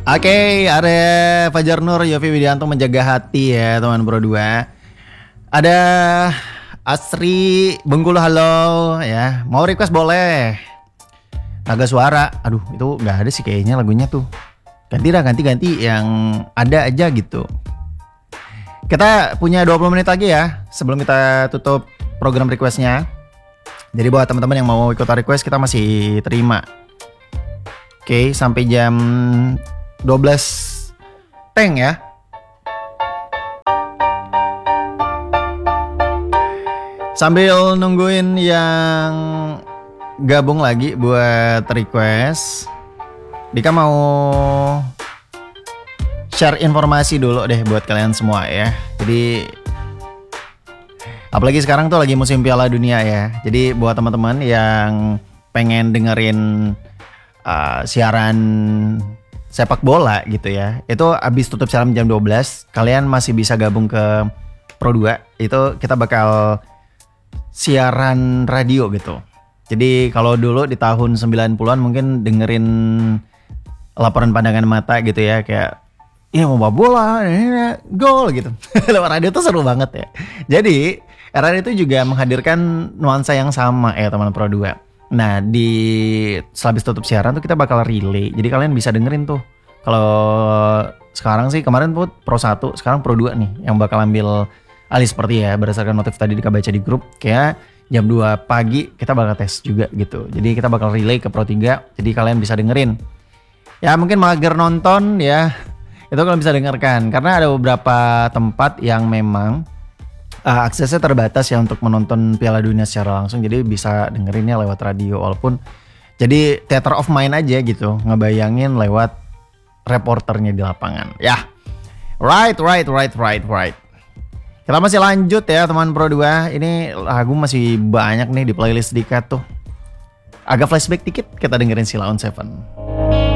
Oke, ada Fajar Nur, Yofi Widianto menjaga hati ya teman Pro 2. Ada Asri Bengkulu, halo ya. Mau request boleh. Naga Suara, aduh itu nggak ada sih kayaknya lagunya tuh. Ganti yang ada aja gitu. Kita punya 20 menit lagi ya sebelum kita tutup program requestnya. Jadi buat teman-teman yang mau ikut request kita masih terima. Oke, sampai jam 12 teng ya. Sambil nungguin yang gabung lagi buat request, Dika mau share informasi dulu deh buat kalian semua ya. Jadi apalagi sekarang tuh lagi musim Piala Dunia ya. Jadi buat teman-teman yang pengen dengerin siaran sepak bola gitu ya, itu abis tutup siaran jam 12, kalian masih bisa gabung ke Pro 2. Itu kita bakal siaran radio gitu. Jadi kalau dulu di tahun 90-an mungkin dengerin laporan pandangan mata gitu ya, kayak iya mau bola, gol gitu. Lewat radio tuh seru banget ya. Jadi era itu juga menghadirkan nuansa yang sama ya teman Pro 2. Nah di sehabis tutup siaran tuh kita bakal relay. Jadi kalian bisa dengerin tuh. Kalau sekarang sih kemarin tuh Pro 1, sekarang Pro 2 nih yang bakal ambil alih seperti ya berdasarkan notif tadi Dika baca di grup. Kayak jam 2 pagi kita bakal tes juga gitu. Jadi kita bakal relay ke Pro 3. Jadi kalian bisa dengerin. Ya mungkin mager nonton ya, itu kalian bisa dengarkan. Karena ada beberapa tempat yang memang aksesnya terbatas ya untuk menonton Piala Dunia secara langsung. Jadi bisa dengerinnya lewat radio. Walaupun jadi theater of mind aja gitu, ngebayangin lewat reporternya di lapangan. Ya, right. Kita masih lanjut ya teman Pro 2. Ini lagu masih banyak nih di playlist Dika tuh. Agak flashback dikit, kita dengerin Sheila on 7.